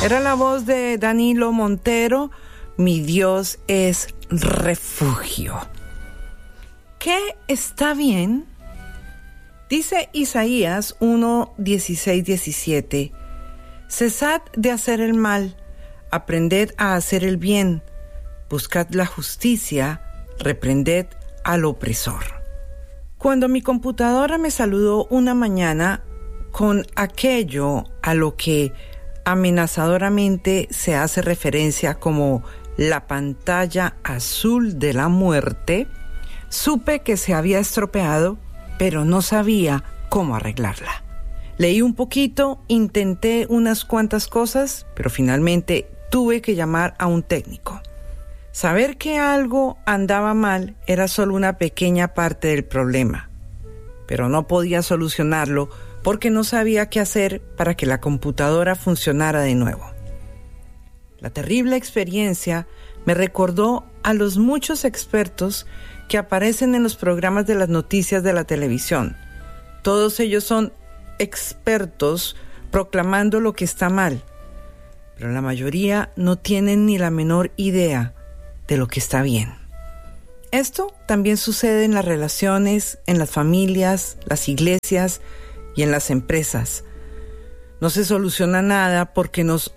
Era la voz de Danilo Montero. Mi Dios es refugio. ¿Qué está bien? Dice Isaías 1:16-17. Cesad de hacer el mal, aprended a hacer el bien, buscad la justicia, reprended al opresor. Cuando mi computadora me saludó una mañana con aquello a lo que amenazadoramente se hace referencia como la pantalla azul de la muerte, supe que se había estropeado, pero no sabía cómo arreglarla. Leí un poquito, intenté unas cuantas cosas, pero finalmente tuve que llamar a un técnico. Saber que algo andaba mal era solo una pequeña parte del problema, pero no podía solucionarlo porque no sabía qué hacer para que la computadora funcionara de nuevo. La terrible experiencia me recordó a los muchos expertos que aparecen en los programas de las noticias de la televisión. Todos ellos son expertos proclamando lo que está mal, pero la mayoría no tienen ni la menor idea de lo que está bien. Esto también sucede en las relaciones, en las familias, las iglesias y en las empresas. No se soluciona nada porque nos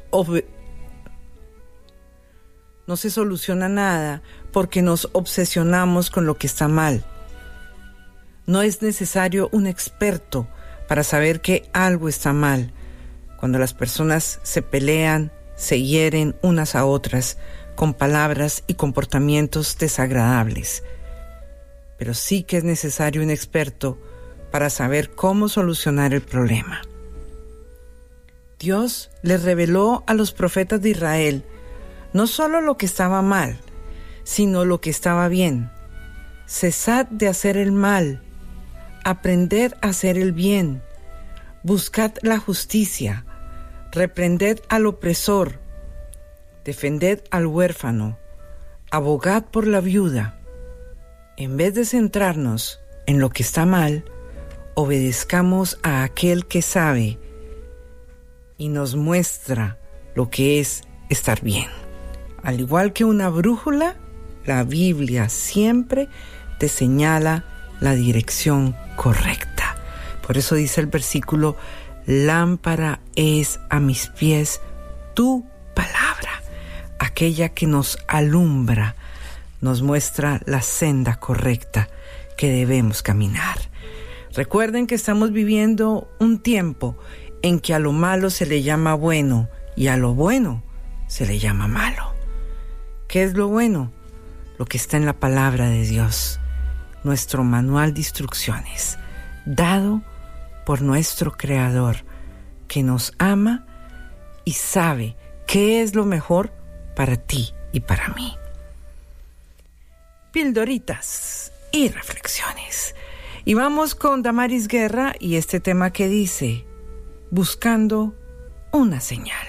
obsesionamos con lo que está mal. No es necesario un experto para saber que algo está mal. Cuando las personas se pelean, se hieren unas a otras con palabras y comportamientos desagradables. Pero sí que es necesario un experto para saber cómo solucionar el problema. Dios les reveló a los profetas de Israel no solo lo que estaba mal, sino lo que estaba bien. Cesad de hacer el mal, aprended a hacer el bien, buscad la justicia, reprended al opresor, defended al huérfano, abogad por la viuda. En vez de centrarnos en lo que está mal, obedezcamos a aquel que sabe y nos muestra lo que es estar bien. Al igual que una brújula, la Biblia siempre te señala la dirección correcta. Por eso dice el versículo: lámpara es a mis pies tu palabra, aquella que nos alumbra, nos muestra la senda correcta que debemos caminar. Recuerden que estamos viviendo un tiempo en que a lo malo se le llama bueno y a lo bueno se le llama malo. ¿Qué es lo bueno? Lo que está en la palabra de Dios, nuestro manual de instrucciones, dado por nuestro Creador, que nos ama y sabe qué es lo mejor para ti y para mí. Pildoritas y reflexiones. Y vamos con Damaris Guerra y este tema que dice: buscando una señal.